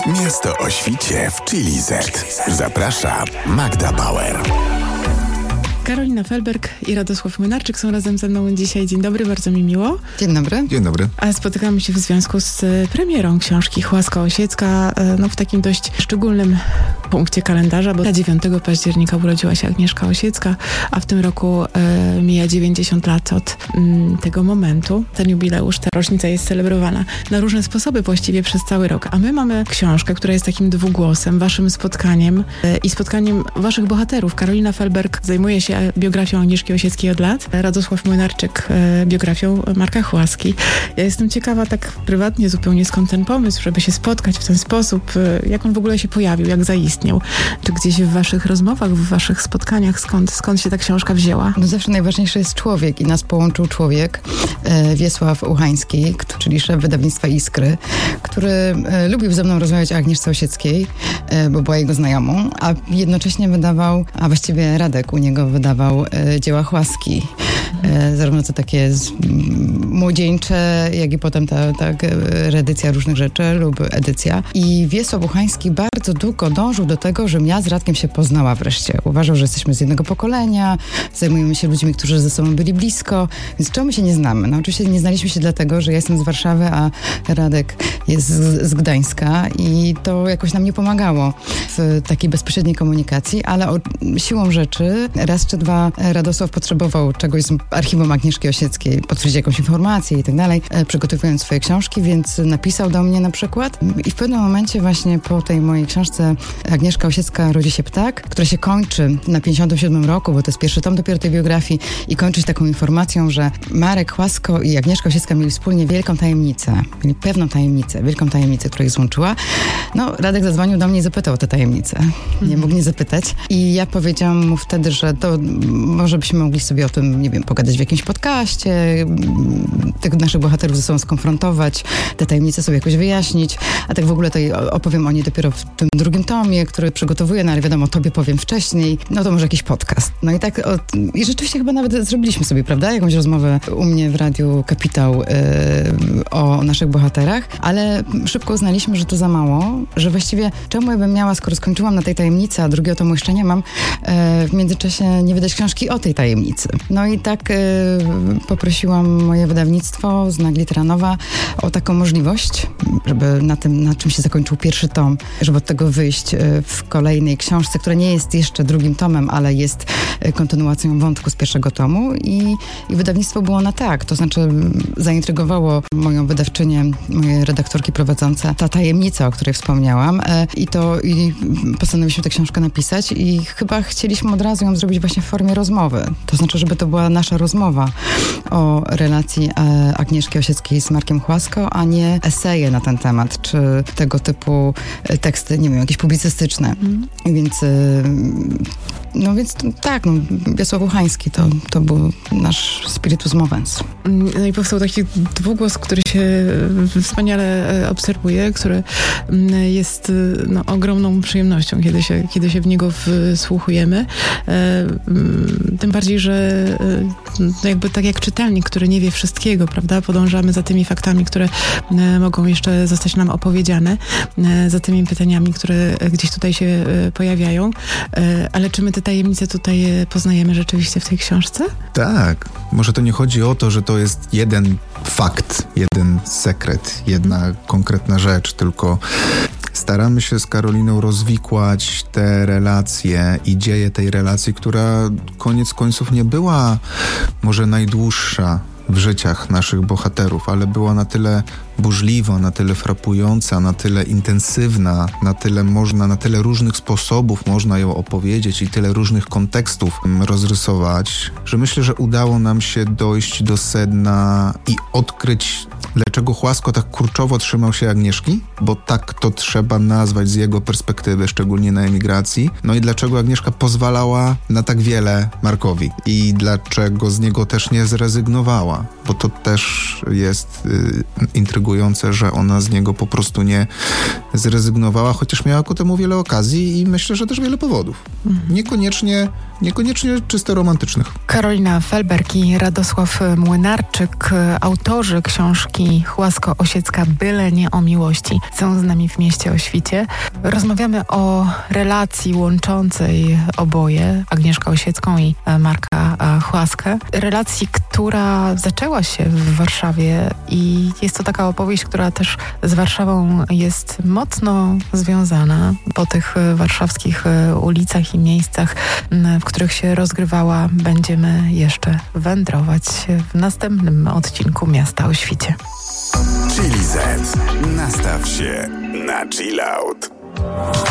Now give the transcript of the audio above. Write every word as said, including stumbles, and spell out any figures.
Miasto o świcie w Chili Z. Zaprasza Magda Bauer. Karolina Felberg i Radosław Młynarczyk są razem ze mną dzisiaj. Dzień dobry, bardzo mi miło. Dzień dobry. Dzień dobry. A spotykamy się w związku z premierą książki Chłaska Osiecka, no w takim dość szczególnym punkcie kalendarza, bo dziewiątego października urodziła się Agnieszka Osiecka, a w tym roku e, mija dziewięćdziesiąt lat od m, tego momentu. Ten jubileusz, ta rocznica jest celebrowana na różne sposoby właściwie przez cały rok. A my mamy książkę, która jest takim dwugłosem, waszym spotkaniem e, i spotkaniem waszych bohaterów. Karolina Felberg zajmuje się biografią Agnieszki Osieckiej od lat, Radosław Młynarczyk e, biografią Marka Chłaski. Ja jestem ciekawa tak prywatnie zupełnie, skąd ten pomysł, żeby się spotkać w ten sposób, e, jak on w ogóle się pojawił, jak zaistniał. Czy gdzieś w waszych rozmowach, w waszych spotkaniach, skąd, skąd się ta książka wzięła? No zawsze najważniejszy jest człowiek i nas połączył człowiek, e, Wiesław Uchański, czyli szef wydawnictwa Iskry, który e, lubił ze mną rozmawiać o Agnieszce Osieckiej, e, bo była jego znajomą, a jednocześnie wydawał, a właściwie Radek u niego wydawał e, dzieła Chłaski. E, zarówno to takie z, m, młodzieńcze, jak i potem ta, ta reedycja różnych rzeczy lub edycja. I Wiesław Uchański bardzo długo dążył do tego, żebym ja z Radkiem się poznała wreszcie. Uważał, że jesteśmy z jednego pokolenia, zajmujemy się ludźmi, którzy ze sobą byli blisko, więc czemu my się nie znamy? No oczywiście nie znaliśmy się dlatego, że ja jestem z Warszawy, a Radek jest z, z Gdańska i to jakoś nam nie pomagało w takiej bezpośredniej komunikacji, ale o, siłą rzeczy raz czy dwa Radosław potrzebował czegoś z archiwum Agnieszki Osieckiej, potwierdzić jakąś informację i tak dalej, przygotowując swoje książki, więc napisał do mnie na przykład i w pewnym momencie właśnie po tej mojej książce Agnieszka Osiecka rodzi się ptak, która się kończy na pięćdziesiątym siódmym roku, bo to jest pierwszy tom dopiero tej biografii i kończy się taką informacją, że Marek Chłasko i Agnieszka Osiecka mieli wspólnie wielką tajemnicę, mieli pewną tajemnicę, wielką tajemnicę, która ich złączyła. No, Radek zadzwonił do mnie i zapytał o tę tajemnicę. Nie mógł nie zapytać i ja powiedziałam mu wtedy, że to może byśmy mogli sobie o tym, nie wiem, pogadać w jakimś podcaście, tych naszych bohaterów ze sobą skonfrontować, te tajemnice sobie jakoś wyjaśnić, a tak w ogóle to opowiem o niej dopiero w tym drugim tomie, który przygotowuję, no ale wiadomo, tobie powiem wcześniej, no to może jakiś podcast. No i tak, o, i rzeczywiście chyba nawet zrobiliśmy sobie, prawda, jakąś rozmowę u mnie w Radiu Kapitał yy, o naszych bohaterach, ale szybko uznaliśmy, że to za mało, że właściwie czemu ja bym miała, skoro skończyłam na tej tajemnicy, a drugiego tomu jeszcze nie mam, yy, w międzyczasie nie wydać książki o tej tajemnicy. No i tak yy, poprosiłam moje wydawnictwo, Znak Literanowa, o taką możliwość, żeby na tym, na czym się zakończył pierwszy tom, żeby od tego wyjść w kolejnej książce, która nie jest jeszcze drugim tomem, ale jest kontynuacją wątku z pierwszego tomu i, i wydawnictwo było na tak, to znaczy zaintrygowało moją wydawczynię, moje redaktorki prowadzące, ta tajemnica, o której wspomniałam i to i postanowiliśmy tę książkę napisać i chyba chcieliśmy od razu ją zrobić właśnie w formie rozmowy, to znaczy, żeby to była nasza rozmowa o relacji Agnieszki Osieckiej z Markiem Chłasko, a nie eseje na ten temat, czy tego typu teksty, nie wiem, jakieś publicystyczne. Mm. Więc no więc tak, no, Wiesław Uchański to, to był nasz spiritus movens. No i powstał taki dwugłos, który się wspaniale obserwuje, który jest no, ogromną przyjemnością, kiedy się, kiedy się w niego wsłuchujemy. Tym bardziej, że jakby tak jak czytelnik, który nie wie wszystkiego, prawda, podążamy za tymi faktami, które mogą jeszcze zostać nam opowiedziane, za tymi pytaniami, które gdzieś tutaj się pojawiają. Ale czy my te tajemnice tutaj poznajemy rzeczywiście w tej książce? Tak. Może to nie chodzi o to, że to jest jeden fakt, jeden sekret, jedna hmm. konkretna rzecz, tylko staramy się z Karoliną rozwikłać te relacje i dzieje tej relacji, która koniec końców nie była może najdłuższa w życiach naszych bohaterów, ale była na tyle burzliwa, na tyle frapująca, na tyle intensywna, na tyle można, na tyle różnych sposobów można ją opowiedzieć i tyle różnych kontekstów rozrysować, że myślę, że udało nam się dojść do sedna i odkryć, dlaczego Chłasko tak kurczowo trzymał się Agnieszki, bo tak to trzeba nazwać z jego perspektywy, szczególnie na emigracji. No i dlaczego Agnieszka pozwalała na tak wiele Markowi i dlaczego z niego też nie zrezygnowała, bo to też jest y, intrygujące. motywujące, że ona z niego po prostu nie zrezygnowała, chociaż miała ku temu wiele okazji i myślę, że też wiele powodów. Mhm. Niekoniecznie, niekoniecznie czysto romantycznych. Karolina Felberg i Radosław Młynarczyk, autorzy książki Chłasko-Osiecka Byle nie o miłości, są z nami w mieście o świcie. Rozmawiamy o relacji łączącej oboje, Agnieszkę Osiecką i Marka Chłaskę. Relacji, która zaczęła się w Warszawie i jest to taka opowieść, która też z Warszawą jest mocno związana. Po tych warszawskich ulicach i miejscach, w których się rozgrywała, będziemy jeszcze wędrować w następnym odcinku Miasta o świcie. Chili Z. Nastaw się na chill out.